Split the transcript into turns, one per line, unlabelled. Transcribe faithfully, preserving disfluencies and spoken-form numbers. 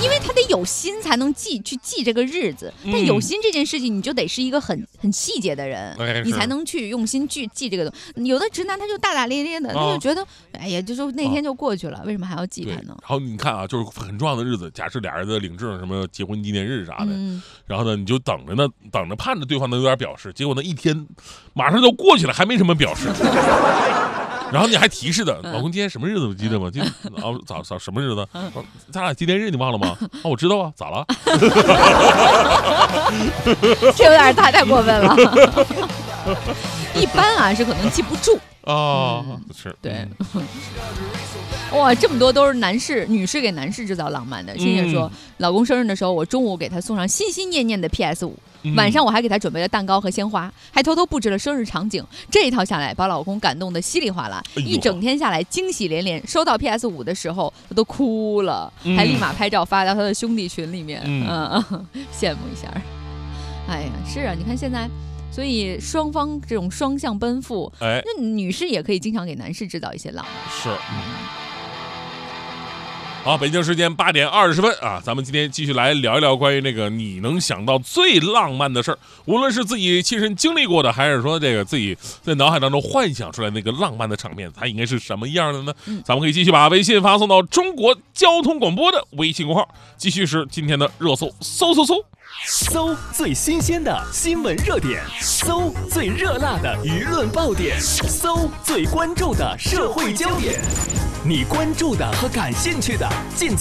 因为他得有心才能记去记这个日子，但有心这件事情你就得是一个很很细节的人，
嗯、
你才能去用心去记这个东西。有的直男他就大大咧咧的，哦、他就觉得哎呀，就说那天就过去了，哦、为什么还要记它呢？
然后你看啊，就是很重要的日子，假设俩人的领证什么结婚纪念日啥的，
嗯、
然后呢你就等着呢，等着盼着对方能有点表示，结果呢一天马上就过去了，还没什么表示。然后你还提示的，老公今天什么日子我记得吗？今啊咋咋什么日子？咱俩纪念日你忘了吗？啊，我知道啊，咋了？
这有点太太过分了。一般啊是可能记不住
啊，嗯、是
对。哇，这么多都是男士、女士给男士制造浪漫的。欣姐说，嗯、老公生日的时候，我中午给他送上心心念念的 P S 五。晚上我还给他准备了蛋糕和鲜花，还偷偷布置了生日场景。这一套下来，把老公感动得稀里哗啦，哎、一整天下来惊喜连连。收到 P S 五的时候，他都哭了，嗯、还立马拍照发到他的兄弟群里面，嗯，嗯羡慕一下。哎呀，是啊，你看现在，所以双方这种双向奔赴，哎，那女士也可以经常给男士制造一些浪漫。
是。嗯好，北京时间八点二十分啊，咱们今天继续来聊一聊关于那个你能想到最浪漫的事儿，无论是自己亲身经历过的，还是说这个自己在脑海当中幻想出来那个浪漫的场面，它应该是什么样的呢？嗯、咱们可以继续把微信发送到中国交通广播的微信公号，继续是今天的热搜，搜搜搜。
搜最新鲜的新闻热点，搜最热辣的舆论爆点，搜最关注的社会焦点，你关注的和感兴趣的尽在